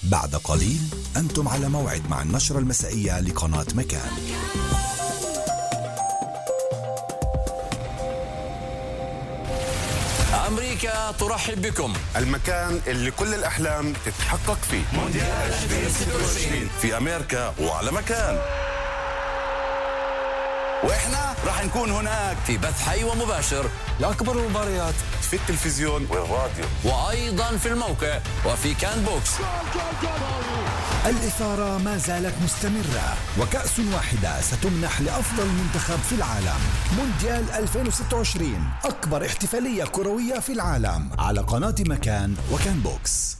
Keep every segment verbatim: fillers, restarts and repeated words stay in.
بعد قليل أنتم على موعد مع النشرة المسائية لقناة مكان. أمريكا ترحب بكم، المكان اللي كل الأحلام تتحقق فيه. مونديال ألفين وستة وعشرين في أمريكا وعلى مكان، وإحنا راح نكون هناك في بث حي ومباشر لأكبر المباريات في التلفزيون والراديو، وأيضا في الموقع وفي كان بوكس. الإثارة ما زالت مستمرة، وكأس واحدة ستمنح لأفضل منتخب في العالم. مونديال ألفين وستة وعشرين، أكبر احتفالية كروية في العالم، على قناة مكان وكان بوكس.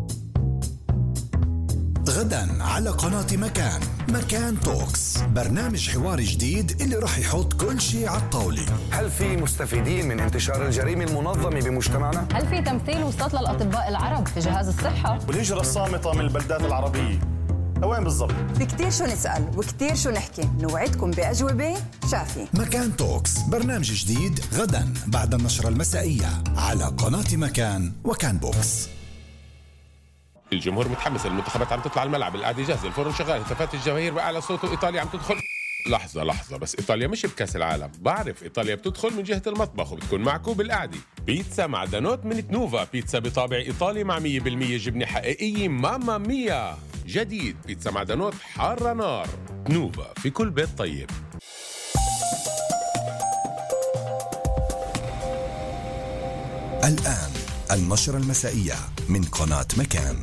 غدا على قناة مكان، مكان توكس، برنامج حواري جديد اللي راح يحط كل شيء على الطاولة. هل في مستفيدين من انتشار الجريمة المنظمة بمجتمعنا؟ هل في تمثيل وصلت للأطباء العرب في جهاز الصحة؟ والهجرة الصامتة من البلدات العربية وين بالضبط؟ في كتير شو نسأل وكتير شو نحكي، نوعدكم بأجوبة شافية. مكان توكس، برنامج جديد غدا بعد النشرة المسائية على قناة مكان وكان بوكس. الجمهور متحمس، المنتخبات عم تطلع الملعب، القعده جاهزه، الفرن شغال، هتافات الجماهير بأعلى صوت، وإيطاليا عم تدخل. لحظة لحظة بس، إيطاليا مش بكأس العالم. بعرف إيطاليا بتدخل من جهة المطبخ وبتكون معكم بالقعدة. بيتزا معدنوت من تنوفا، بيتزا بطابع إيطالي مع مية بالمية جبنة حقيقية. ماما ميا جديد، بيتزا معدنوت حارة نار. تنوفا في كل بيت طيب. الآن النشرة المسائية من قناة مكان.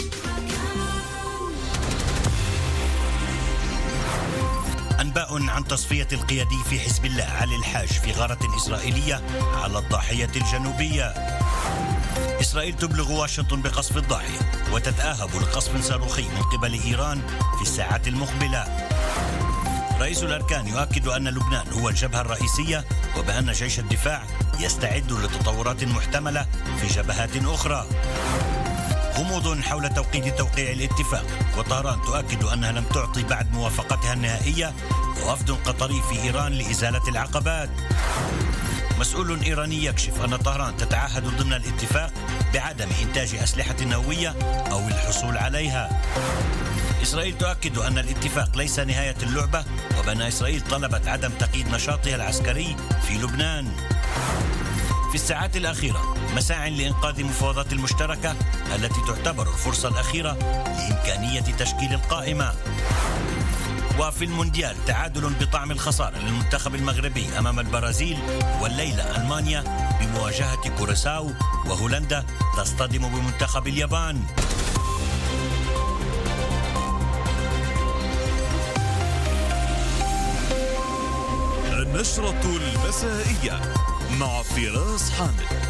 أنباء عن تصفية القيادي في حزب الله علي الحاج في غارة إسرائيلية على الضاحية الجنوبية. إسرائيل تبلغ واشنطن بقصف الضاحية وتتآهب لقصف صاروخي من قبل إيران في الساعات المقبلة. رئيس الأركان يؤكد أن لبنان هو الجبهة الرئيسية، وبأن جيش الدفاع يستعد لتطورات محتملة في جبهات أخرى. غموض حول توقيت توقيع الاتفاق، وطهران تؤكد أنها لم تعطي بعد موافقتها النهائية، ووفد قطري في إيران لإزالة العقبات. مسؤول إيراني يكشف أن طهران تتعهد ضمن الاتفاق بعدم إنتاج أسلحة نووية أو الحصول عليها. إسرائيل تؤكد أن الاتفاق ليس نهاية اللعبة، وبأن إسرائيل طلبت عدم تقييد نشاطها العسكري في لبنان. في الساعات الأخيرة مساعٍ لإنقاذ مفاوضات المشتركة التي تعتبر الفرصة الأخيرة لإمكانية تشكيل القائمة. وفي المونديال تعادل بطعم الخسارة للمنتخب المغربي أمام البرازيل، والليلة ألمانيا بمواجهة كوراساو، وهولندا تصطدم بمنتخب اليابان. النشرة المسائية مع فراس حامد.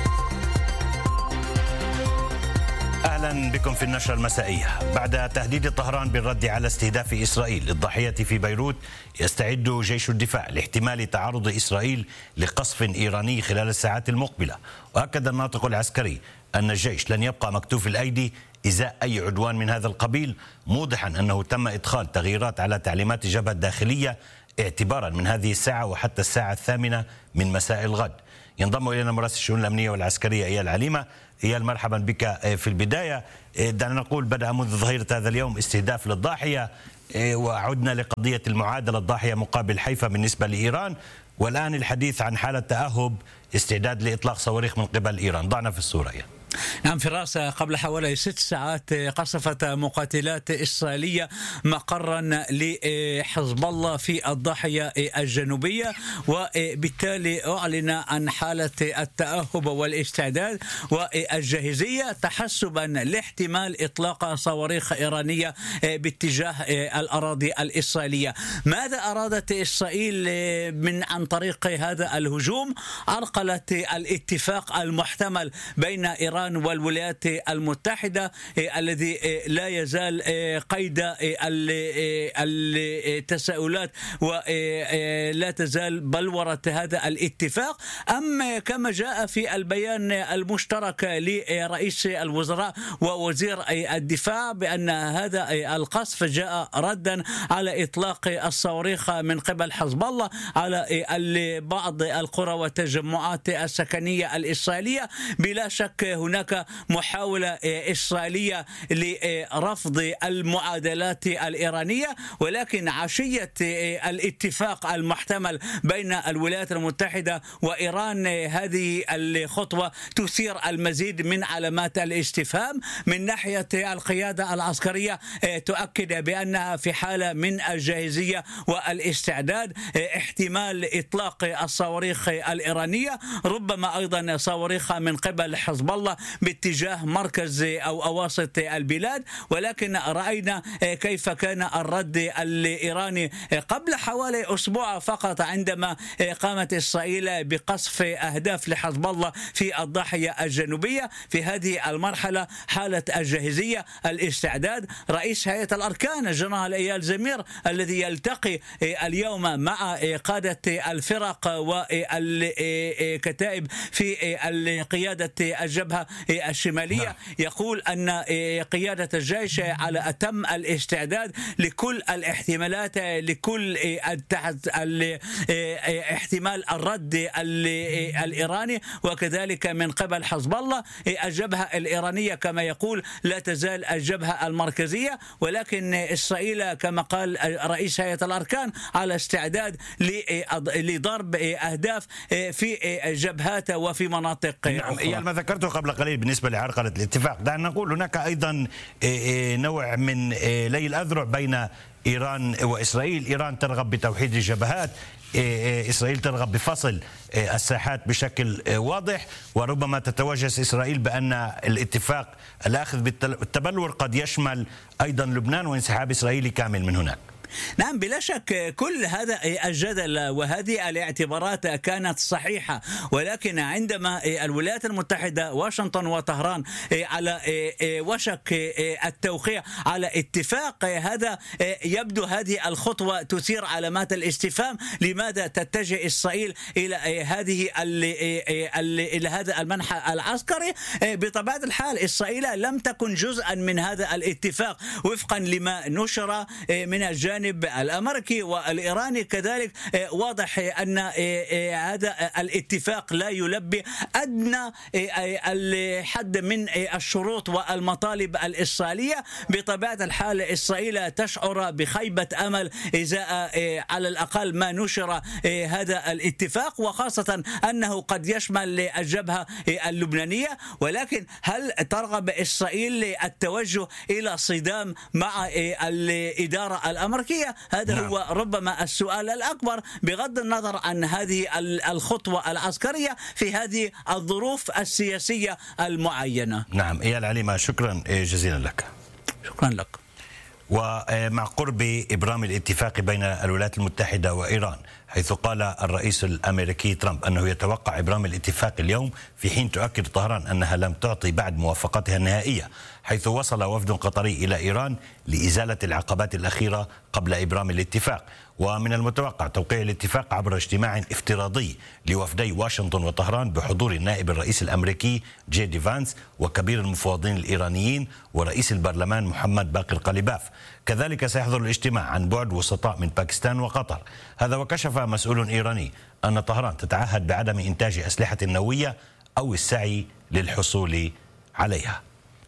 أهلا بكم في النشرة المسائية. بعد تهديد طهران بالرد على استهداف إسرائيل للضحية في بيروت، يستعد جيش الدفاع لاحتمال تعرض إسرائيل لقصف إيراني خلال الساعات المقبلة. وأكد الناطق العسكري أن الجيش لن يبقى مكتوف الأيدي إزاء أي عدوان من هذا القبيل، موضحا أنه تم إدخال تغييرات على تعليمات الجبهة الداخلية اعتبارا من هذه الساعة وحتى الساعة الثامنة من مساء الغد. ينضم إلينا مراسل الشؤون الأمنية والعسكرية إيال عليمة. إيال، مرحبا بك. في البداية دعنا نقول بدأ منذ ظهيرة هذا اليوم استهداف للضاحية، وعدنا لقضية المعادلة الضاحية مقابل حيفا بالنسبة لإيران، والآن الحديث عن حالة تأهب استعداد لإطلاق صواريخ من قبل إيران. ضعنا في الصورة يا. نعم فراس، قبل حوالي ست ساعات قصفت مقاتلات إسرائيلية مقرا لحزب الله في الضاحية الجنوبية، وبالتالي أعلن عن حالة التأهب والاستعداد والجاهزية تحسبا لاحتمال إطلاق صواريخ إيرانية باتجاه الأراضي الإسرائيلية. ماذا أرادت إسرائيل من عن طريق هذا الهجوم؟ عرقلت الاتفاق المحتمل بين إيران والولايات المتحدة الذي لا يزال قيد التساؤلات ولا تزال بلورة هذا الاتفاق. أم كما جاء في البيان المشترك لرئيس الوزراء ووزير الدفاع بأن هذا القصف جاء ردا على إطلاق الصواريخ من قبل حزب الله على بعض القرى والتجمعات السكنية الإسرائيلية. بلا شك هناك هناك محاولة إسرائيلية لرفض المعادلات الإيرانية، ولكن عشية الاتفاق المحتمل بين الولايات المتحدة وإيران هذه الخطوة تثير المزيد من علامات الاستفهام. من ناحية القيادة العسكرية تؤكد بأنها في حالة من الجاهزية والاستعداد، احتمال إطلاق الصواريخ الإيرانية، ربما أيضا صواريخ من قبل حزب الله باتجاه مركز أو أواسط البلاد. ولكن رأينا كيف كان الرد الإيراني قبل حوالي أسبوع فقط عندما قامت إسرائيل بقصف أهداف لحزب الله في الضاحية الجنوبية. في هذه المرحلة حالة الجاهزية الاستعداد. رئيس هيئة الأركان الجنرال إيال زمير الذي يلتقي اليوم مع قادة الفرق والكتائب في قيادة الجبهة الشمالية يقول أن قيادة الجيش على أتم الاستعداد لكل الاحتمالات، لكل احتمال الرد الإيراني، وكذلك من قبل حزب الله. الجبهة الإيرانية كما يقول لا تزال الجبهة المركزية، ولكن إسرائيل كما قال رئيس هيئة الأركان على استعداد لضرب أهداف في جبهات وفي مناطق نعم. أخرى. ما ذكرته قبل قليل بالنسبة لعرقلة الاتفاق، دعنا نقول هناك أيضا نوع من ليل أذرع بين إيران وإسرائيل. إيران ترغب بتوحيد الجبهات، إسرائيل ترغب بفصل الساحات بشكل واضح، وربما تتوجس إسرائيل بأن الاتفاق الأخذ بالتبلور قد يشمل أيضا لبنان وانسحاب إسرائيلي كامل من هناك. نعم بلا شك كل هذا الجدل وهذه الاعتبارات كانت صحيحة، ولكن عندما الولايات المتحدة واشنطن وطهران على وشك التوقيع على اتفاق هذا، يبدو هذه الخطوة تثير علامات الاستفهام. لماذا تتجه إسرائيل إلى هذه إلى هذا المنحى العسكري؟ بطبيعة الحال إسرائيل لم تكن جزءا من هذا الاتفاق وفقا لما نشر من الجانب الأمريكي والإيراني. كذلك واضح أن هذا الاتفاق لا يلبي أدنى الحد من الشروط والمطالب الإسرائيلية. بطبيعة الحال إسرائيل تشعر بخيبة أمل إذا على الأقل ما نشر هذا الاتفاق، وخاصة أنه قد يشمل الجبهة اللبنانية. ولكن هل ترغب إسرائيل التوجه إلى صدام مع الإدارة الأمريكية؟ هذا نعم. هو ربما السؤال الأكبر بغض النظر عن هذه الخطوة العسكرية في هذه الظروف السياسية المعينة. نعم إيال عليمة، شكرا جزيلا لك. شكرا لك. ومع قرب إبرام الاتفاق بين الولايات المتحدة وإيران، حيث قال الرئيس الأمريكي ترامب أنه يتوقع إبرام الاتفاق اليوم، في حين تؤكد طهران أنها لم تعطي بعد موافقتها النهائية، حيث وصل وفد قطري إلى إيران لإزالة العقبات الأخيرة قبل إبرام الاتفاق. ومن المتوقع توقيع الاتفاق عبر اجتماع افتراضي لوفدي واشنطن وطهران بحضور النائب الرئيس الأمريكي جي دي فانس وكبير المفوضين الإيرانيين ورئيس البرلمان محمد باقر قليباف. كذلك سيحضر الاجتماع عن بعد وسطاء من باكستان وقطر. هذا وكشف مسؤول إيراني أن طهران تتعهد بعدم إنتاج أسلحة نووية أو السعي للحصول عليها.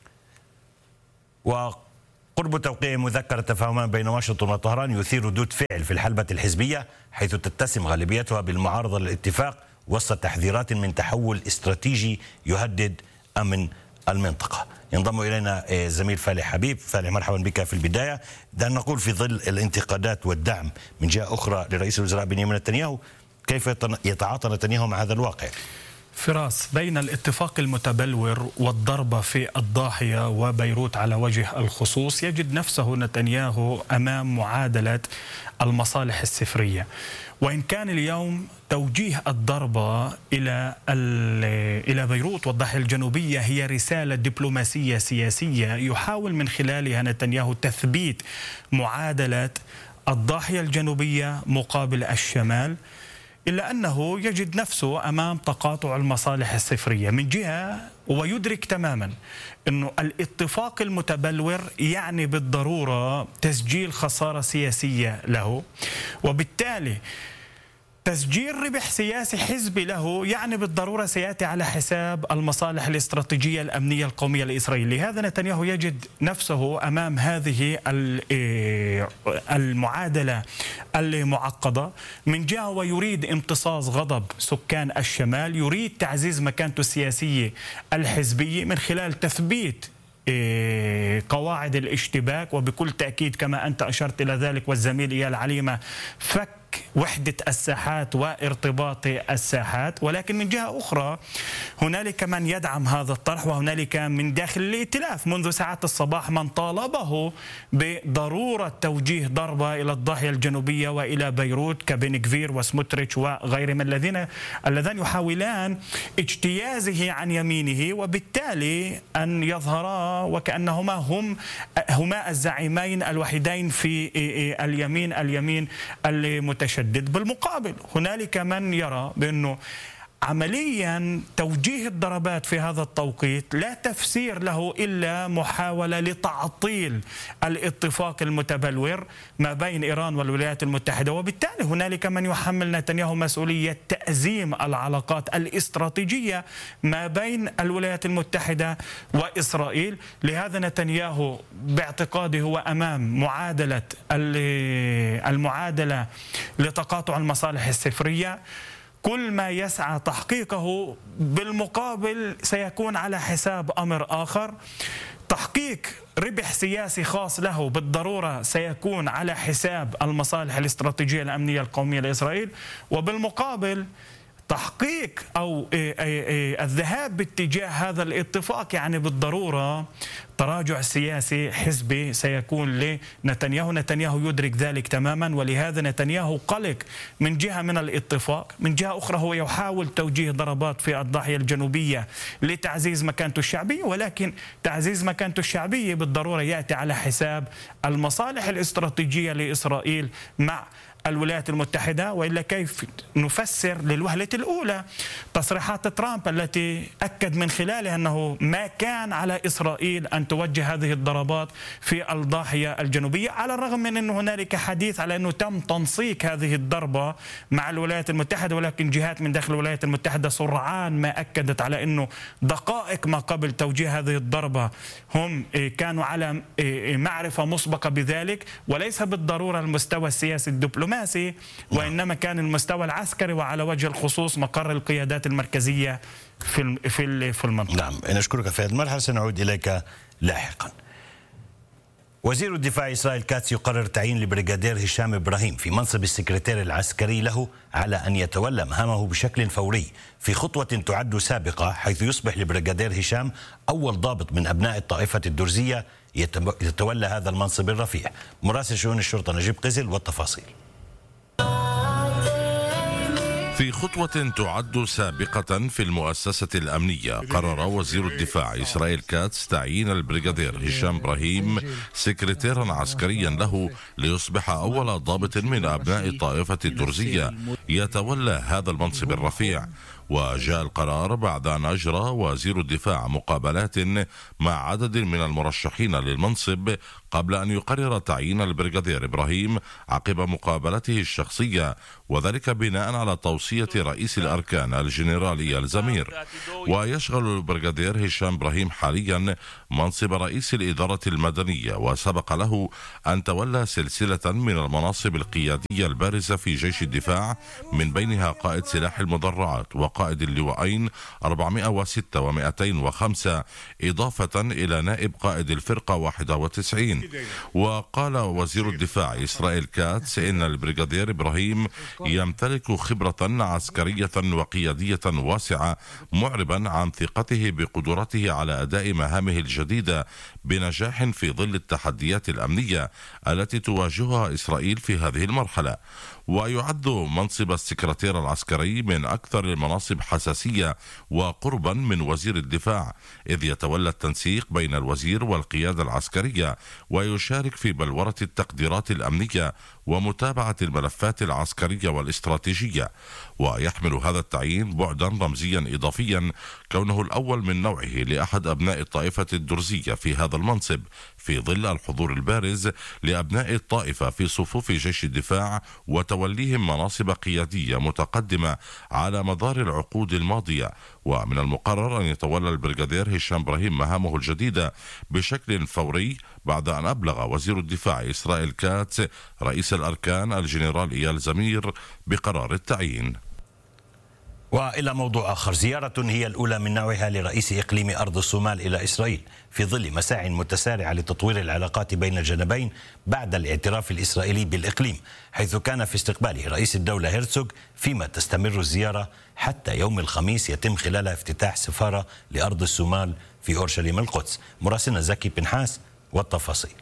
وقرب توقيع مذكرة تفاهمان بين واشنطن وطهران يثير ردود فعل في الحلبة الحزبية، حيث تتسم غالبيتها بالمعارضة للاتفاق وسط تحذيرات من تحول استراتيجي يهدد أمن المنطقة. ينضم إلينا الزميل فالح حبيب. فالح، مرحبا بك. في البداية دعنا نقول في ظل الانتقادات والدعم من جهة أخرى لرئيس الوزراء بنيامين نتنياهو، كيف يتعاطى نتنياهو مع هذا الواقع؟ فراس، بين الاتفاق المتبلور والضربة في الضاحية وبيروت على وجه الخصوص، يجد نفسه نتنياهو أمام معادلة المصالح السفرية. وإن كان اليوم توجيه الضربة إلى إلى بيروت والضاحية الجنوبية هي رسالة دبلوماسية سياسية يحاول من خلالها نتنياهو تثبيت معادلة الضاحية الجنوبية مقابل الشمال، إلا أنه يجد نفسه أمام تقاطع المصالح السفرية من جهة، ويدرك تماما أنه الاتفاق المتبلور يعني بالضرورة تسجيل خسارة سياسية له، وبالتالي تسجيل ربح سياسي حزبي له يعني بالضرورة سيأتي على حساب المصالح الاستراتيجية الأمنية القومية الإسرائيلية. لهذا نتنياهو يجد نفسه أمام هذه المعادلة المعقدة. من جهة ويريد امتصاص غضب سكان الشمال، يريد تعزيز مكانته السياسية الحزبية من خلال تثبيت قواعد الاشتباك، وبكل تأكيد كما أنت أشرت إلى ذلك والزميل إيال عليمة فك وحدة الساحات وارتباط الساحات. ولكن من جهة أخرى هنالك من يدعم هذا الطرح، وهنالك من داخل الائتلاف منذ ساعات الصباح من طالبه بضرورة توجيه ضربة إلى الضاحية الجنوبية وإلى بيروت كبن كفير وسموتريتش وغيرهم الذين اللذان يحاولان اجتيازه عن يمينه، وبالتالي أن يظهرا وكأنهما هم هما الزعيمين الوحيدين في اليمين اليمين المتشدد. بالمقابل هنالك من يرى بأنه عمليا توجيه الضربات في هذا التوقيت لا تفسير له إلا محاولة لتعطيل الاتفاق المتبلور ما بين إيران والولايات المتحدة، وبالتالي هنالك من يحمل نتنياهو مسؤولية تأزيم العلاقات الاستراتيجية ما بين الولايات المتحدة وإسرائيل. لهذا نتنياهو باعتقاده هو أمام معادلة المعادلة لتقاطع المصالح السفرية. كل ما يسعى تحقيقه بالمقابل سيكون على حساب أمر آخر. تحقيق ربح سياسي خاص له بالضرورة سيكون على حساب المصالح الاستراتيجية الأمنية القومية لإسرائيل، وبالمقابل تحقيق أو الذهاب باتجاه هذا الاتفاق يعني بالضرورة تراجع سياسي حزبي سيكون لنتنياهو. نتنياهو يدرك ذلك تماما، ولهذا نتنياهو قلق من جهة من الاتفاق، من جهة أخرى هو يحاول توجيه ضربات في الضاحية الجنوبية لتعزيز مكانته الشعبية، ولكن تعزيز مكانته الشعبية بالضرورة يأتي على حساب المصالح الاستراتيجية لإسرائيل مع الولايات المتحدة. وإلا كيف نفسر للوهلة الأولى تصريحات ترامب التي أكد من خلالها أنه ما كان على إسرائيل أن توجه هذه الضربات في الضاحية الجنوبية، على الرغم من أن هنالك حديث على أنه تم تنسيق هذه الضربة مع الولايات المتحدة، ولكن جهات من داخل الولايات المتحدة سرعان ما أكدت على أنه دقائق ما قبل توجيه هذه الضربة هم كانوا على معرفة مسبقة بذلك، وليس بالضرورة المستوى السياسي الدبلوماسي، وإنما كان المستوى العسكري وعلى وجه الخصوص مقر القيادات المركزية في في في المنطقة. نعم، نشكرك في هذه المرحلة، سنعود إليك لاحقا. وزير الدفاع إسرائيل كاتس يقرر تعيين البريغادير هشام إبراهيم في منصب السكرتير العسكري له على أن يتولى مهامه بشكل فوري، في خطوة تعد سابقة، حيث يصبح البريغادير هشام أول ضابط من أبناء الطائفة الدرزية يتولى هذا المنصب الرفيع. مراسل شؤون الشرطة نجيب قزل والتفاصيل. في خطوة تعد سابقة في المؤسسة الأمنية، قرر وزير الدفاع إسرائيل كاتس تعيين البريغادير هشام إبراهيم سكرتيرا عسكريا له ليصبح أول ضابط من أبناء الطائفة الدرزية يتولى هذا المنصب الرفيع. وجاء القرار بعد أن أجرى وزير الدفاع مقابلات مع عدد من المرشحين للمنصب قبل أن يقرر تعيين البريغادير إبراهيم عقب مقابلته الشخصية، وذلك بناء على توصية رئيس الأركان الجنرال إيال زمير. ويشغل البريغادير هشام إبراهيم حاليا منصب رئيس الإدارة المدنية، وسبق له أن تولى سلسلة من المناصب القيادية البارزة في جيش الدفاع، من بينها قائد سلاح المدرعات وقائد اللواءين أربعمائة وستة ومائتين وخمسة، إضافة إلى نائب قائد الفرقة واحد وتسعين. وقال وزير الدفاع إسرائيل كاتس إن البريغادير إبراهيم يمتلك خبرة عسكرية وقيادية واسعة، معربا عن ثقته بقدرته على أداء مهامه الجديدة بنجاح في ظل التحديات الأمنية التي تواجهها إسرائيل في هذه المرحلة. ويعد منصب السكرتير العسكري من أكثر المناصب حساسية وقربا من وزير الدفاع، إذ يتولى التنسيق بين الوزير والقيادة العسكرية، ويشارك في بلورة التقديرات الأمنية ومتابعة الملفات العسكرية والاستراتيجية. ويحمل هذا التعيين بعدا رمزيا إضافيا، كونه الأول من نوعه لأحد أبناء الطائفة الدرزية في هذا المنصب، في ظل الحضور البارز لأبناء الطائفة في صفوف جيش الدفاع وتوليهم مناصب قيادية متقدمة على مدار العقود الماضية. ومن المقرر أن يتولى البريغادير هشام إبراهيم مهامه الجديدة بشكل فوري بعد أن أبلغ وزير الدفاع إسرائيل كاتس رئيس الأركان الجنرال إيال زمير بقرار التعيين. وإلى موضوع آخر، زيارة هي الأولى من نوعها لرئيس إقليم أرض الصومال إلى إسرائيل في ظل مساع متسارعة لتطوير العلاقات بين الجانبين بعد الاعتراف الإسرائيلي بالإقليم، حيث كان في استقباله رئيس الدولة هيرتسوغ، فيما تستمر الزيارة حتى يوم الخميس يتم خلالها افتتاح سفارة لأرض الصومال في أورشليم القدس. مراسلنا زكي بنحاس والتفاصيل.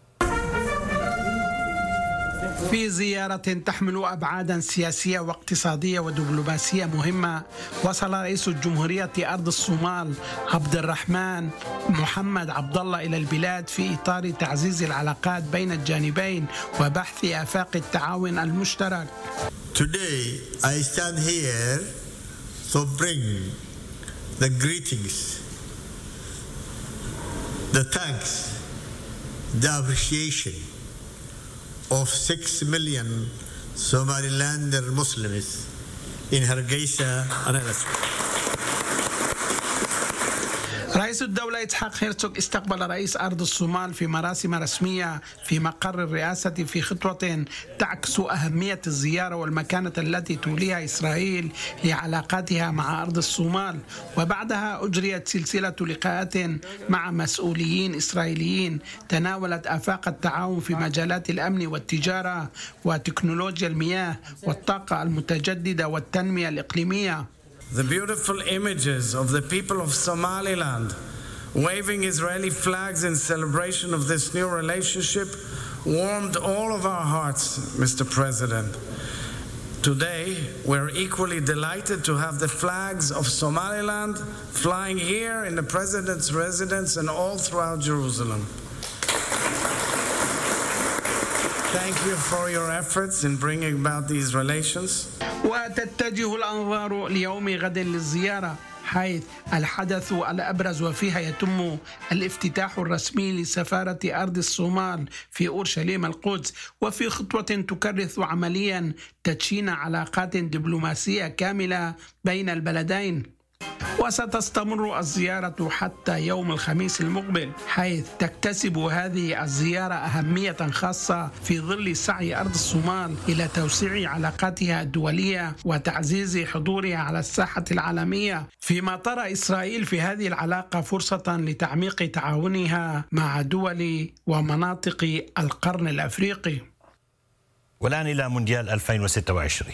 في زيارة تحمل أبعادا سياسية واقتصادية ودبلوماسية مهمة، وصل رئيس الجمهورية أرض الصومال عبد الرحمن محمد عبد الله إلى البلاد في إطار تعزيز العلاقات بين الجانبين وبحث آفاق التعاون المشترك. Today I stand here to bring the greetings, the thanks, the appreciation of six million Somalilander Muslims in Hargeisa and elsewhere. رئيس الدولة إسحاق هيرتسوغ استقبل رئيس أرض الصومال في مراسم رسمية في مقر الرئاسة في خطوة تعكس أهمية الزيارة والمكانة التي توليها إسرائيل لعلاقاتها مع أرض الصومال. وبعدها أجريت سلسلة لقاءات مع مسؤولين إسرائيليين تناولت آفاق التعاون في مجالات الأمن والتجارة وتكنولوجيا المياه والطاقة المتجددة والتنمية الإقليمية. The beautiful images of the people of Somaliland waving Israeli flags in celebration of this new relationship warmed all of our hearts, Mister President. Today, we're equally delighted to have the flags of Somaliland flying here in the President's residence and all throughout Jerusalem. Thank you for your efforts in bringing about these relations. وتتجه الأنظار ليوم غد للزيارة، حيث الحدث الأبرز وفيها يتم الافتتاح الرسمي لسفارة أرض الصومال في أورشليم القدس، وفي خطوة تكرس عمليا تدشين علاقات دبلوماسية كاملة بين البلدين. وستستمر الزيارة حتى يوم الخميس المقبل، حيث تكتسب هذه الزيارة أهمية خاصة في ظل سعي أرض الصومال إلى توسيع علاقاتها الدولية وتعزيز حضورها على الساحة العالمية، فيما ترى إسرائيل في هذه العلاقة فرصة لتعميق تعاونها مع دول ومناطق القرن الأفريقي. والآن إلى مونديال ألفين وستة وعشرين.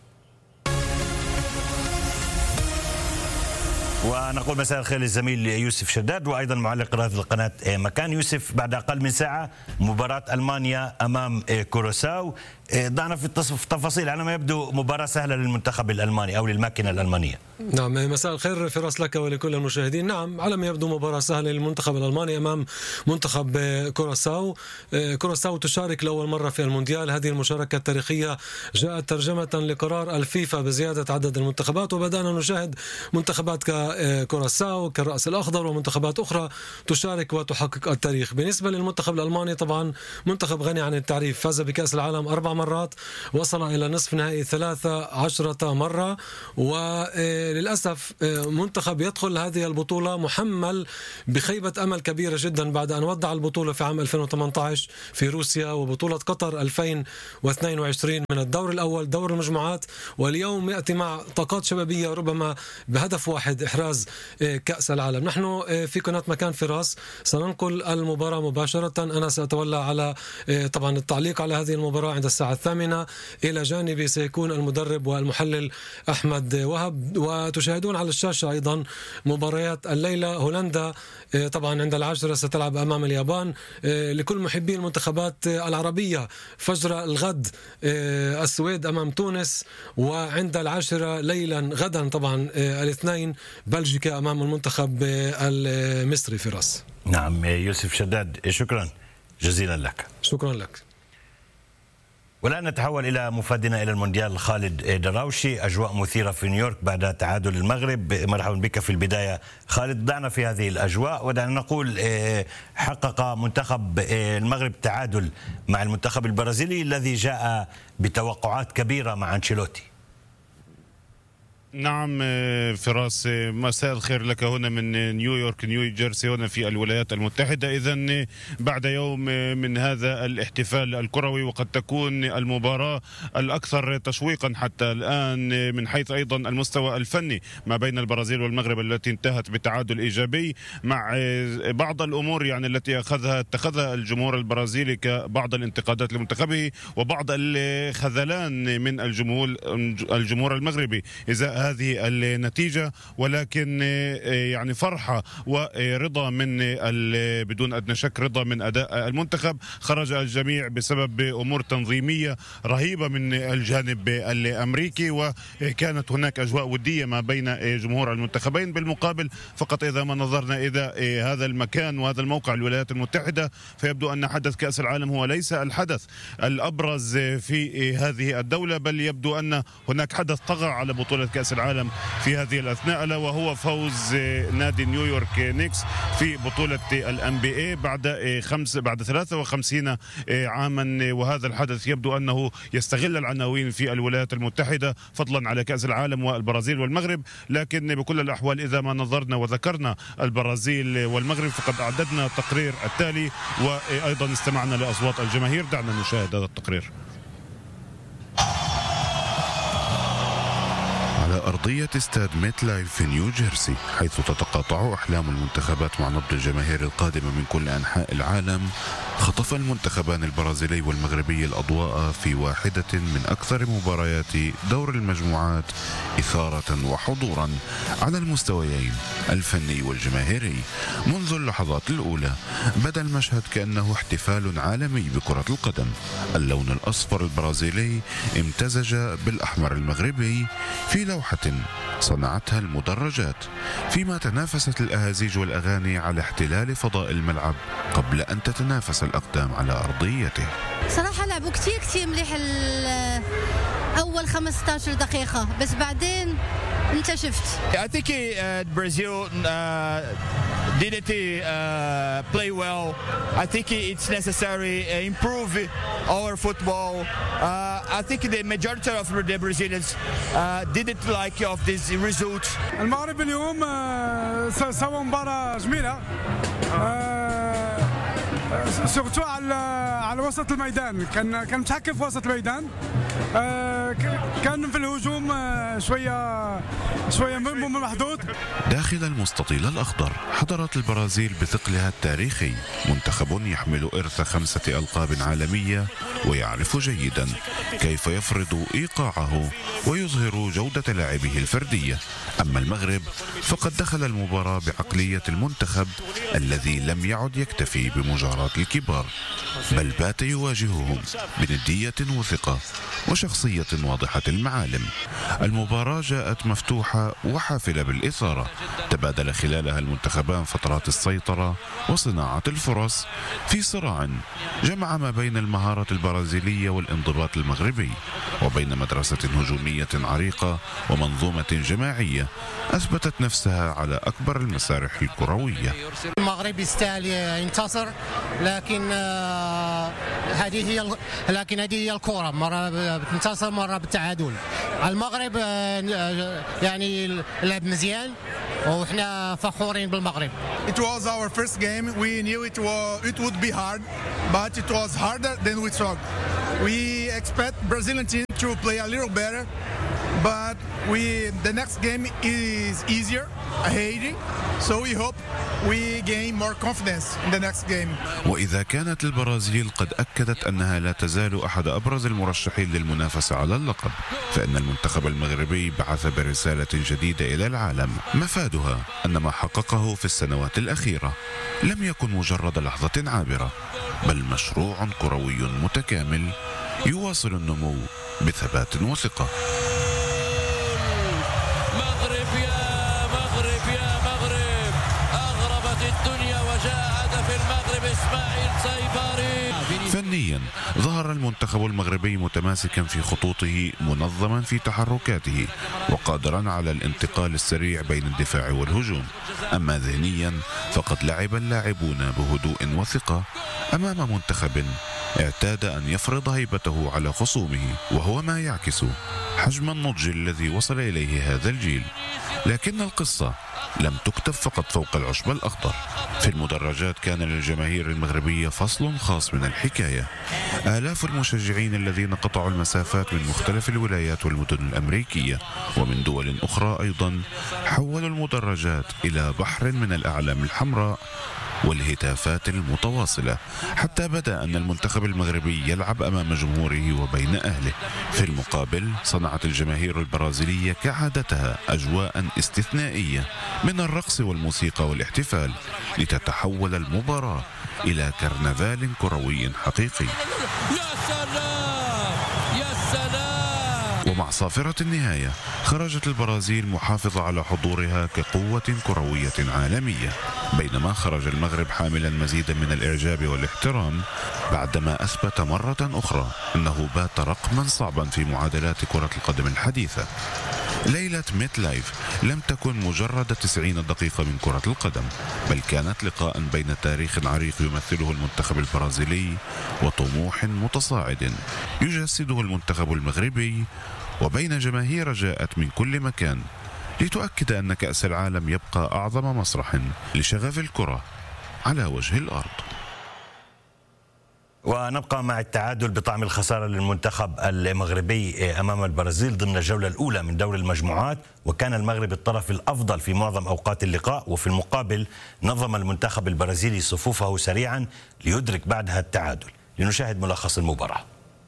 ونقول مساء الخير للزميل يوسف شداد وأيضا معلق رائد القناة مكان. يوسف، بعد أقل من ساعة مباراة ألمانيا أمام كوراساو، ضعنا في التفاصيل. على ما يبدو مباراة سهلة للمنتخب الألماني أو للماكينة الألمانية. نعم، مساء الخير فراس لك ولكل المشاهدين. نعم، على ما يبدو مباراة سهلة للمنتخب الألماني أمام منتخب كوراساو. كوراساو تشارك لأول مرة في المونديال. هذه المشاركة التاريخية جاءت ترجمة لقرار الفيفا بزيادة عدد المنتخبات، وبدأنا نشاهد منتخبات كوراساو كالرأس الأخضر ومنتخبات أخرى تشارك وتحقق التاريخ. بالنسبة للمنتخب الألماني طبعا منتخب غني عن التعريف، فاز بكأس العالم أربع مرات، وصل إلى نصف نهائي ثلاثة عشرة مرة، وللأسف منتخب يدخل هذه البطولة محمل بخيبة أمل كبيرة جدا بعد أن ودع البطولة في عام ألفين وثمانية عشر في روسيا وبطولة قطر ألفين واثنين وعشرين من الدور الأول دور المجموعات، واليوم يأتي مع طاقات شبابية ربما بهدف واحد إحراز كأس العالم. نحن في قناة مكان فراس سننقل المباراة مباشرة. أنا سأتولى على طبعا التعليق على هذه المباراة عند الساعة الثامنة. إلى جانبي سيكون المدرب والمحلل أحمد وهب. وتشاهدون على الشاشة أيضا مباريات الليلة. هولندا طبعا عند العاشرة ستلعب أمام اليابان. لكل محبي المنتخبات العربية فجر الغد السويد أمام تونس، وعند العاشرة ليلا غدا طبعا الاثنين بلجيكا أمام المنتخب المصري فراس. نعم يوسف شداد، شكرا جزيلا لك. شكرا لك. والآن نتحول إلى مفادنا إلى المونديال خالد دراوشي. أجواء مثيرة في نيويورك بعد تعادل المغرب. مرحبا بك في البداية خالد. ضعنا في هذه الأجواء ودعنا نقول حقق منتخب المغرب تعادل مع المنتخب البرازيلي الذي جاء بتوقعات كبيرة مع أنشيلوتي. نعم فراس، مساء الخير لك هنا من نيويورك نيو جيرسي هنا في الولايات المتحدة. إذن بعد يوم من هذا الاحتفال الكروي وقد تكون المباراة الأكثر تشويقا حتى الآن من حيث أيضا المستوى الفني ما بين البرازيل والمغرب التي انتهت بتعادل إيجابي، مع بعض الأمور يعني التي أخذها اتخذها الجمهور البرازيلي كبعض الانتقادات لمنتخبه وبعض الخذلان من الجمهور الجمهور المغربي إذا هذه النتيجة، ولكن يعني فرحة ورضا من بدون أدنى شك رضا من أداء المنتخب. خرج الجميع بسبب أمور تنظيمية رهيبة من الجانب الأمريكي، وكانت هناك أجواء ودية ما بين جمهور المنتخبين. بالمقابل فقط إذا ما نظرنا إلى هذا المكان وهذا الموقع الولايات المتحدة فيبدو أن حدث كأس العالم هو ليس الحدث الأبرز في هذه الدولة، بل يبدو أن هناك حدث طغى على بطولة كأس العالم في هذه الأثناء، ألا وهو فوز نادي نيويورك نيكس في بطولة الان بي اي بعد خمس بعد ثلاثة وخمسين عاما. وهذا الحدث يبدو أنه يستغل العناوين في الولايات المتحدة فضلا على كأس العالم والبرازيل والمغرب. لكن بكل الأحوال إذا ما نظرنا وذكرنا البرازيل والمغرب فقد أعددنا التقرير التالي وأيضا استمعنا لأصوات الجماهير. دعنا نشاهد هذا التقرير. على أرضية استاد ميت لايف في نيو جيرسي، حيث تتقاطع أحلام المنتخبات مع نبض الجماهير القادمة من كل أنحاء العالم، خطف المنتخبان البرازيلي والمغربي الأضواء في واحدة من أكثر مباريات دور المجموعات إثارة وحضورا على المستويين الفني والجماهيري. منذ اللحظات الأولى بدا المشهد كأنه احتفال عالمي بكرة القدم. اللون الأصفر البرازيلي امتزج بالأحمر المغربي في لوحة صنعتها المدرجات، فيما تنافست الأهازيج والأغاني على احتلال فضاء الملعب قبل أن تتنافس الأقدام على أرضيته. صراحة لعبوا كتير كتير مليح أول خمسة عشر دقيقة، بس بعدين أنت شفت. I think uh, Brazil uh, didn't uh, play well. I think it's necessary to improve our football. Uh, I think the majority of the Brazilians uh, didn't like of this result. المغرب اليوم سوى مباراة جميلة، سورتو على على وسط الميدان، كان كان متحكم في وسط الميدان، كان في الهجوم شويه شويه محدود. داخل المستطيل الأخضر حضرت البرازيل بثقلها التاريخي، منتخب يحمل إرث خمسة ألقاب عالمية ويعرف جيدا كيف يفرض إيقاعه ويظهر جودة لاعبه الفردية. أما المغرب فقد دخل المباراة بعقلية المنتخب الذي لم يعد يكتفي بمجاراة الكبار، بل بات يواجههم بندية وثقة وشخصية واضحة المعالم. المباراة جاءت مفتوحة وحافلة بالإثارة، تبادل خلالها المنتخبان فترات السيطرة وصناعة الفرص في صراع جمع ما بين المهارة البرازيلية والانضباط المغربي، وبين مدرسة هجومية عريقة ومنظومة جماعية أثبتت نفسها على أكبر المسارح الكروية. المغرب يستاهل ينتصر، لكن هذه هي لكن هذه هي الكرة، مرة بتنتصر مرة بالتعادل. المغرب يعني لعب مزيان وإحنا فخورين بالمغرب. It was our first game. We knew it was it would be hard, but it was harder than we thought. We expect Brazilian team to play a little better, but we the next game is easier ahead, so we hope we gain more confidence in the next game. وإذا كانت البرازيل قد أكدت أنها لا تزال أحد أبرز المرشحين للمنافسة على اللقب، فإن المنتخب المغربي بعث برسالة جديدة إلى العالم مفادها أن ما حققه في السنوات الأخيرة لم يكن مجرد لحظة عابرة، بل مشروع كروي متكامل يواصل النمو بثبات وثقة. مغرب يا مغرب يا مغرب، أغربت الدنيا وجاء هدف المغرب إسماعيل سيباري. فنيا ذهنيا ظهر المنتخب المغربي متماسكا في خطوطه، منظما في تحركاته، وقادرا على الانتقال السريع بين الدفاع والهجوم. أما ذهنيا فقد لعب اللاعبون بهدوء وثقة أمام منتخب اعتاد أن يفرض هيبته على خصومه، وهو ما يعكس حجم النضج الذي وصل إليه هذا الجيل. لكن القصة لم تكتب فقط فوق العشب الأخضر. في المدرجات كان للجماهير المغربية فصل خاص من الحكاية. آلاف المشجعين الذين قطعوا المسافات من مختلف الولايات والمدن الأمريكية ومن دول أخرى أيضا حولوا المدرجات إلى بحر من الأعلام الحمراء والهتافات المتواصلة، حتى بدأ أن المنتخب المغربي يلعب أمام جمهوره وبين أهله. في المقابل صنعت الجماهير البرازيلية كعادتها أجواء استثنائية من الرقص والموسيقى والاحتفال، لتتحول المباراة إلى كرنفال كروي حقيقي. ومع صافرة النهاية خرجت البرازيل محافظة على حضورها كقوة كروية عالمية، بينما خرج المغرب حاملا مزيدا من الإعجاب والاحترام بعدما أثبت مرة أخرى أنه بات رقما صعبا في معادلات كرة القدم الحديثة. ليلة ميت لايف لم تكن مجرد تسعين دقيقة من كرة القدم، بل كانت لقاء بين تاريخ عريق يمثله المنتخب البرازيلي وطموح متصاعد يجسده المنتخب المغربي، وبين جماهير جاءت من كل مكان لتؤكد أن كأس العالم يبقى أعظم مسرح لشغف الكرة على وجه الأرض. ونبقى مع التعادل بطعم الخسارة للمنتخب المغربي أمام البرازيل ضمن الجولة الأولى من دور المجموعات، وكان المغرب الطرف الأفضل في معظم أوقات اللقاء، وفي المقابل نظم المنتخب البرازيلي صفوفه سريعا ليدرك بعدها التعادل. لنشاهد ملخص المباراة.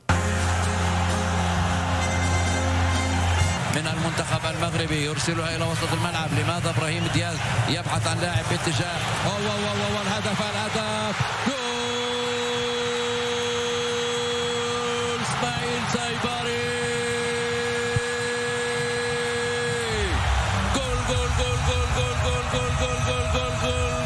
من المنتخب المغربي يرسلها إلى وسط الملعب. لماذا إبراهيم دياز يبحث عن لاعب باتجاه والهدف الهدف جول إسماعيل سايباري. جول جول جول جول جول جول جول جول جول جول جول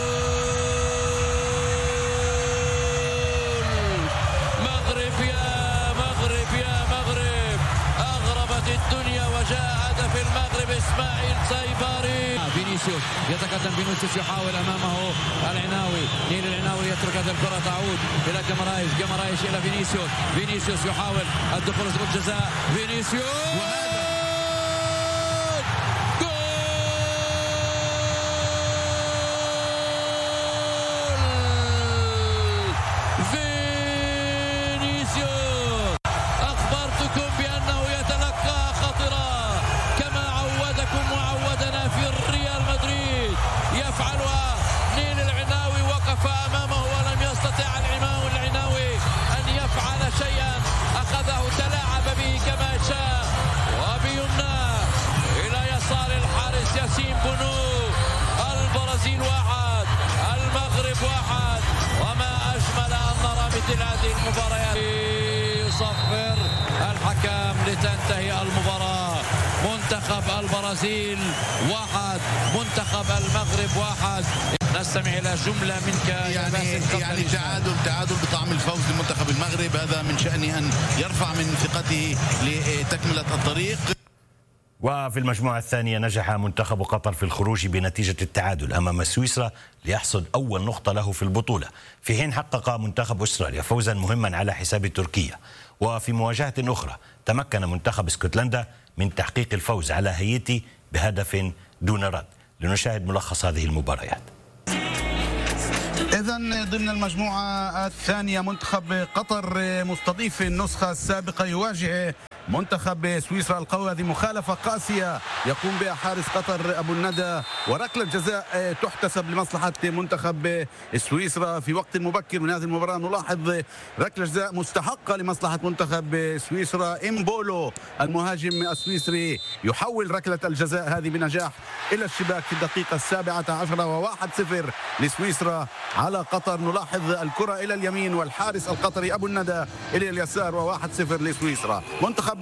جول مغرب يا مغرب يا مغرب، أغربت الدنيا وجاء هدف المغرب إسماعيل سايباري. فينيسيوس يتقدم، فينيسيوس يحاول أمامه العناوي، نيل العناوي يترك هذه الكرة تعود إلى جمرايش، جمرايش إلى فينيسيوس، فينيسيوس يحاول الدخول في الجزاء، فينيسيوس ياسين بونو. البرازيل واحد المغرب واحد، وما أجمل أن نرى مثل هذه المباريات. يصفر الحكم لتنتهي المباراة. منتخب البرازيل واحد، منتخب المغرب واحد. نستمع إلى جملة منك يعني يعني تعادل تعادل بطعم الفوز لمنتخب المغرب، هذا من شأنه أن يرفع من ثقته لتكملة الطريق. وفي المجموعة الثانية نجح منتخب قطر في الخروج بنتيجة التعادل أمام سويسرا ليحصد أول نقطة له في البطولة، في حين حقق منتخب أستراليا فوزا مهما على حساب تركيا. وفي مواجهة أخرى تمكن منتخب اسكتلندا من تحقيق الفوز على هايتي بهدف دون رد. لنشاهد ملخص هذه المباريات. إذن ضمن المجموعة الثانية منتخب قطر مستضيف النسخة السابقة يواجه منتخب سويسرا القوي. هذه مخالفة قاسية يقوم بها حارس قطر أبو الندى، وركلة جزاء تحتسب لمصلحة منتخب سويسرا. في وقت مبكر من هذه المباراة نلاحظ ركلة جزاء مستحقة لمصلحة منتخب سويسرا. إمبولو المهاجم السويسري يحول ركلة الجزاء هذه بنجاح إلى الشباك في الدقيقة السابعة عشرة، وواحد صفر لسويسرا على قطر. نلاحظ الكرة إلى اليمين والحارس القطري أبو الندى إلى اليسار، وواحد صفر لسويسرا. منتخب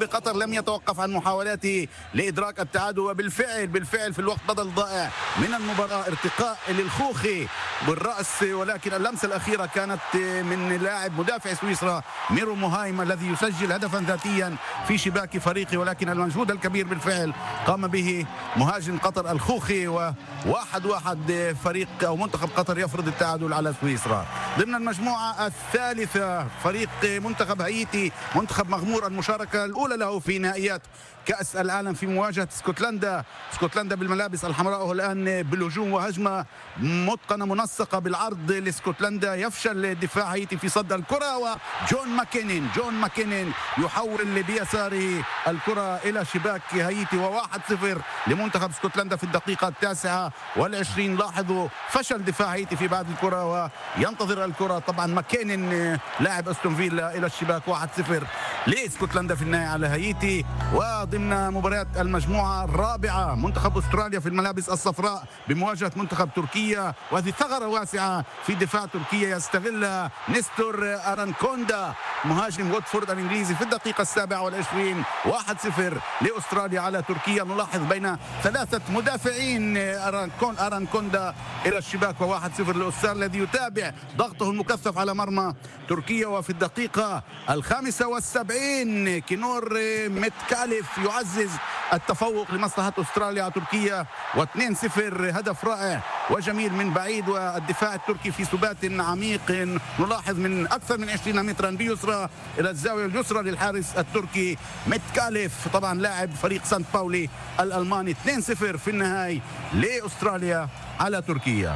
منتخب قطر لم يتوقف عن محاولاته لإدراك التعادل، وبالفعل بالفعل في الوقت بدل ضائع من المباراة ارتقاء للخوخي بالرأس، ولكن اللمسة الأخيرة كانت من لاعب مدافع سويسرا ميرو موهايم الذي يسجل هدفا ذاتيا في شباك فريقه، ولكن المجهود الكبير بالفعل قام به مهاجم قطر الخوخي، وواحد واحد فريق أو منتخب قطر يفرض التعادل على سويسرا. ضمن المجموعة الثالثة فريق منتخب هايتي، منتخب مغمور المشاركة الأولى له في نهائيات كأس العالم في مواجهة اسكتلندا، اسكتلندا بالملابس الحمراء، والآن بالهجوم وهجمة متقنة منسقة بالعرض لاسكتلندا. يفشل دفاع هايتي في صد الكرة، وجون ماكينين جون ماكينين يحول بيساره الكرة إلى شباك هايتي، وواحد صفر لمنتخب اسكتلندا في الدقيقة التاسعة والعشرين. لاحظوا فشل دفاع هايتي في بعض الكرة وينتظر الكرة طبعا ماكينين لاعب أستون فيلا إلى الشباك. واحد صفر لاسكتلندا في النهاية على هايتي. وضمن مباريات المجموعة الرابعة منتخب أستراليا في الملابس الصفراء بمواجهة منتخب تركيا، وهذه ثغرة واسعة في دفاع تركيا يستغلها نستور أرانكوندا مهاجم واتفورد الإنجليزي في الدقيقة السابعة والعشرين. واحد صفر لأستراليا على تركيا. نلاحظ بين ثلاثة مدافعين أرانكون أرانكوندا إلى الشباك، وواحد صفر لأستراليا الذي يتابع ضغطه المكثف على مرمى تركيا. وفي الدقيقة الخامسة والسبعين كينور متكالف يعزز التفوق لمصلحة أستراليا على تركيا، واثنين صفر هدف رائع وجميل من بعيد، والدفاع التركي في ثبات عميق. نلاحظ من أكثر من عشرين مترا بيسرى إلى الزاوية اليسرى للحارس التركي متكالف، طبعا لاعب فريق سانت باولي الألماني. اثنين صفر في النهاية لأستراليا على تركيا.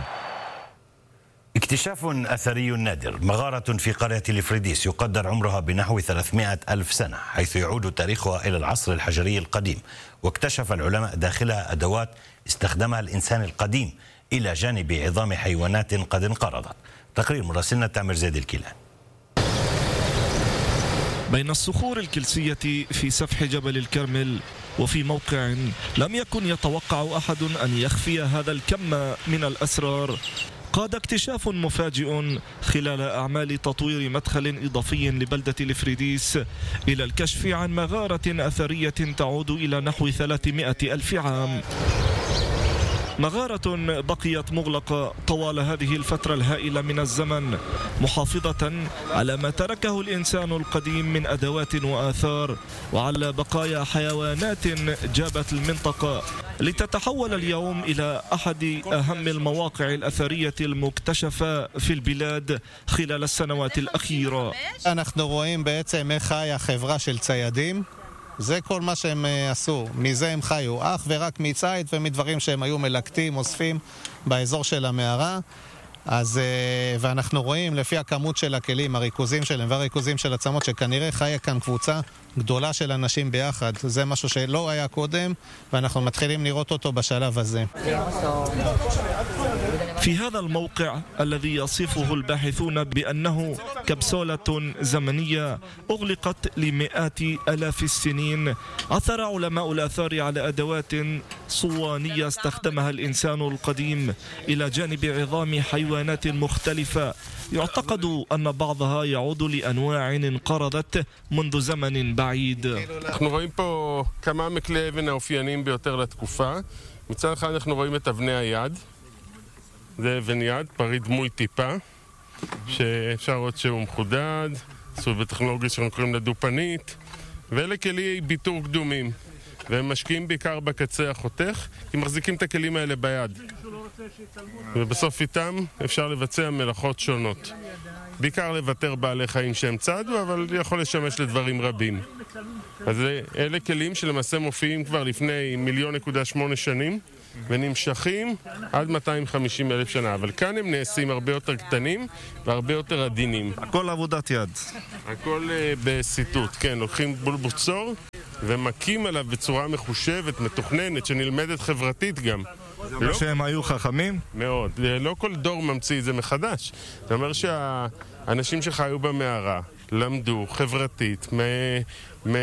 اكتشاف أثري نادر، مغارة في قرية الإفريديس يقدر عمرها بنحو ثلاثمائة ألف سنة، حيث يعود تاريخها إلى العصر الحجري القديم. واكتشف العلماء داخلها أدوات استخدمها الإنسان القديم إلى جانب عظام حيوانات قد انقرضت. تقرير مراسلنا تامر زيد الكيلان. بين الصخور الكلسية في سفح جبل الكرمل، وفي موقع لم يكن يتوقع أحد أن يخفي هذا الكم من الأسرار، قاد اكتشاف مفاجئ خلال أعمال تطوير مدخل إضافي لبلدة الإفريديس إلى الكشف عن مغارة أثرية تعود إلى نحو ثلاثمائة ألف عام. مغارة بقيت مغلقة طوال هذه الفترة الهائلة من الزمن، محافظة على ما تركه الإنسان القديم من أدوات وآثار، وعلى بقايا حيوانات جابت المنطقة، لتتحول اليوم إلى أحد أهم المواقع الأثرية المكتشفة في البلاد خلال السنوات الأخيرة. אנחנו רואים בעצם איך חיה חברה של ציידים. זה כל מה שהם עשו, מזה הם חיו, אך ורק מצייד ומדברים שהם היו מלקטים, אוספים באזור של המערה. אז, ואנחנו רואים לפי הכמות של הכלים, הריכוזים שלהם והריכוזים של עצמות, שכנראה חיה כאן קבוצה גדולה של אנשים ביחד. זה משהו שלא היה קודם, ואנחנו מתחילים לראות אותו בשלב הזה. في هذا الموقع الذي يصفه الباحثون بأنه كبسولة زمنية أغلقت لمئات آلاف السنين، عثر علماء الآثار على أدوات صوانية استخدمها الإنسان القديم إلى جانب عظام حيوانات مختلفة، يعتقد أن بعضها يعود لأنواع انقرضت منذ زمن بعيد. אנחנו רואים פה כמה מכלי אבן האופייניים ביותר לתקופה. מצד אחד אנחנו רואים את אבני היד, זה אבן יד, פריט דמוי טיפה, שאפשר לראות שהוא מחודד, עשוי בטכנולוגיה שאנחנו קוראים לדופנית, ואלה כלי ביטור קדומים, והם משקיעים בעיקר בקצה החותך, כי מחזיקים את הכלים האלה ביד, ובסוף איתם אפשר לבצע מלאכות שונות, בעיקר לוותר בעלי חיים שהם צעדו, אבל יכול לשמש לדברים רבים. אז אלה כלים שלמעשה מופיעים כבר לפני מיליון נקודה שמונה שנים, ונמשכים עד מאתיים וחמישים אלף שנה, אבל כאן הם נעשים הרבה יותר קטנים והרבה יותר עדינים. הכל עבודת יד. הכל uh, בסיטוט, כן, לוקחים בולבוצור ומקים עליו בצורה מחושבת, מתוכננת, שנלמדת חברתית גם. זה אומר לא... שהם היו חכמים? מאוד. לא כל דור ממציא את זה מחדש. זה אומר שהאנשים שחיו במערה למדו חברתית מה... מה...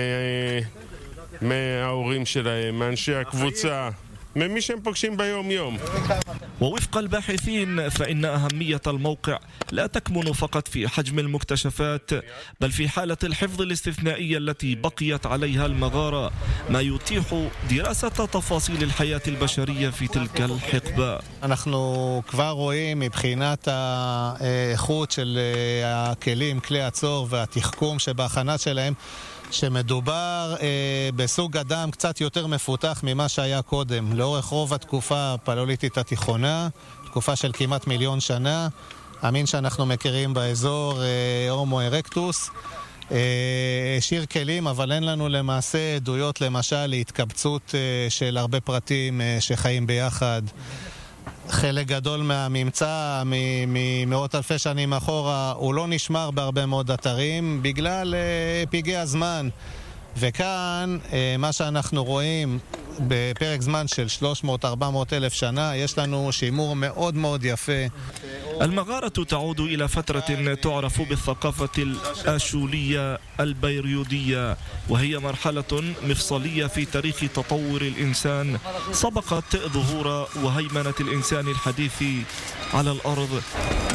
מההורים שלהם, מאנשי הקבוצה, ממי שהם פוגשים ביום יום. ووفق الباحثين فإن أهمية الموقع لا تكمن فقط في حجم المكتشفات، بل في حالة الحفظ الاستثنائية التي بقيت عليها المغارة، ما يتيح دراسة تفاصيل الحياة البشرية في تلك الحقبة. אנחנו כבר רואים מבחינת האיכות של הכלים, כלי הצור והתחכום שבהכנה שלהם, שמדובר אה, בסוג אדם קצת יותר מפותח ממה שהיה קודם. לאורך רוב התקופה הפלאוליתית התיכונה, תקופה של כמעט מיליון שנה, המין שאנחנו מכירים באזור, אה, הומו ארקטוס, אה, שיר כלים, אבל אין לנו למעשה עדויות למשל להתקבצות אה, של הרבה פרטים אה, שחיים ביחד. חלק גדול מהממצא ממאות אלפי שנים אחורה הוא לא נשמר בהרבה מאוד אתרים בגלל פגעי הזמן, וכאן מה שאנחנו רואים בפרק זמן של שלוש מאות ארבע מאות אלף שנה יש לנו שימור מאוד מאוד יפה. المغارة تعود إلى فترة تعرف بالثقافة الآشولية البيريودية، وهي مرحلة مفصلية في تاريخ تطور الإنسان سبقت ظهور وهيمنة الإنسان الحديث على الأرض.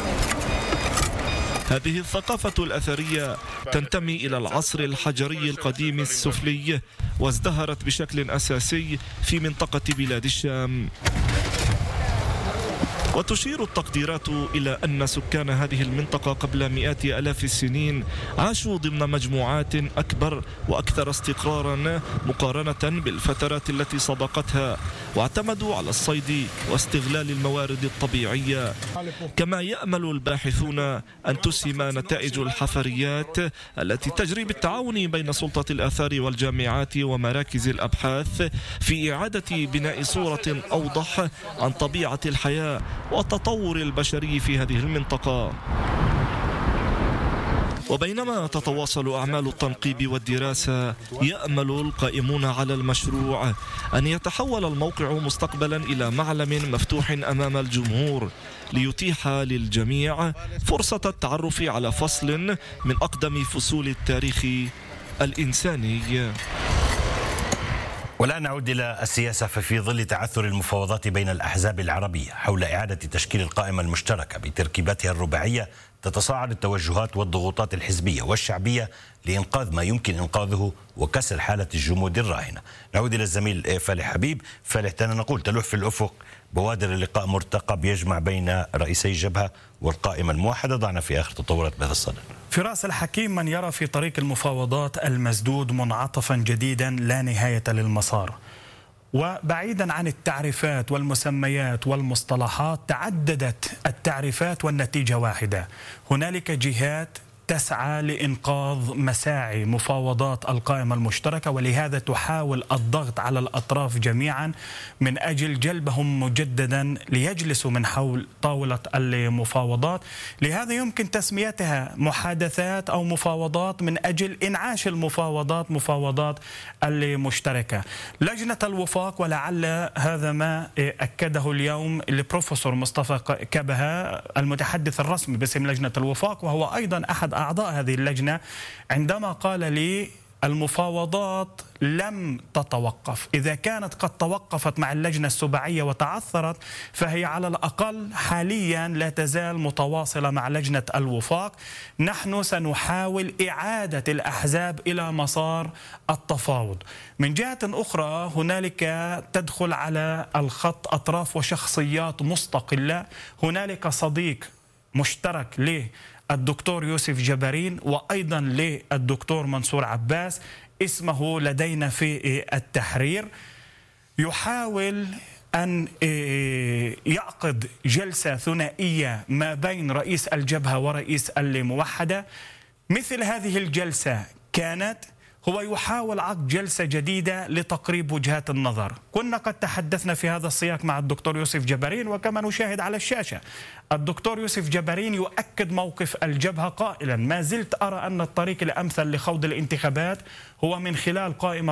هذه الثقافة الأثرية تنتمي إلى العصر الحجري القديم السفلي، وازدهرت بشكل أساسي في منطقة بلاد الشام. وتشير التقديرات إلى أن سكان هذه المنطقة قبل مئات آلاف السنين عاشوا ضمن مجموعات أكبر وأكثر استقرارا مقارنة بالفترات التي سبقتها، واعتمدوا على الصيد واستغلال الموارد الطبيعية. كما يأمل الباحثون أن تسهم نتائج الحفريات التي تجري بالتعاون بين سلطة الآثار والجامعات ومراكز الأبحاث في إعادة بناء صورة أوضح عن طبيعة الحياة والتطور البشري في هذه المنطقة. وبينما تتواصل أعمال التنقيب والدراسة، يأمل القائمون على المشروع أن يتحول الموقع مستقبلا إلى معلم مفتوح أمام الجمهور، ليتيح للجميع فرصة التعرف على فصل من أقدم فصول التاريخ الإنساني. والآن نعود إلى السياسة. ففي ظل تعثر المفاوضات بين الأحزاب العربية حول إعادة تشكيل القائمة المشتركة بتركيبتها الرباعية، تتصاعد التوجهات والضغوطات الحزبية والشعبية لإنقاذ ما يمكن إنقاذه وكسر حالة الجمود الراهنة. نعود إلى الزميل فالح حبيب. فالح، تانا نقول تلوح في الأفق بوادر اللقاء مرتقب يجمع بين رئيسي الجبهة والقائمة الموحدة. ضعنا في آخر تطورات بهذا الصدد. فراس الحكيم من يرى في طريق المفاوضات المسدود منعطفا جديدا لا نهاية للمسار. وبعيدا عن التعريفات والمسميات والمصطلحات، تعددت التعريفات والنتيجة واحدة. هنالك جهات تسعى لإنقاذ مساعي مفاوضات القائمة المشتركة، ولهذا تحاول الضغط على الأطراف جميعا من أجل جلبهم مجددا ليجلسوا من حول طاولة المفاوضات. لهذا يمكن تسميتها محادثات أو مفاوضات من أجل إنعاش المفاوضات مفاوضات المشتركة. لجنة الوفاق، ولعل هذا ما أكده اليوم البروفيسور مصطفى كبهة المتحدث الرسمي باسم لجنة الوفاق، وهو أيضا أحد أعضاء هذه اللجنة، عندما قال لي المفاوضات لم تتوقف. إذا كانت قد توقفت مع اللجنة السباعية وتعثرت، فهي على الأقل حاليا لا تزال متواصلة مع لجنة الوفاق. نحن سنحاول إعادة الأحزاب إلى مسار التفاوض. من جهة أخرى، هنالك تدخل على الخط أطراف وشخصيات مستقلة. هنالك صديق مشترك له الدكتور يوسف جبارين وأيضا للدكتور منصور عباس، اسمه لدينا في التحرير، يحاول أن يعقد جلسة ثنائية ما بين رئيس الجبهة ورئيس الموحدة. مثل هذه الجلسة كانت، هو يحاول عقد جلسة جديدة لتقريب وجهات النظر. كنا قد تحدثنا في هذا السياق مع الدكتور يوسف جبارين، وكما نشاهد على الشاشة الدكتور يوسف جبارين يؤكد موقف الجبهة قائلا: ما زلت أرى أن الطريق الأمثل لخوض الانتخابات هو من خلال قائمة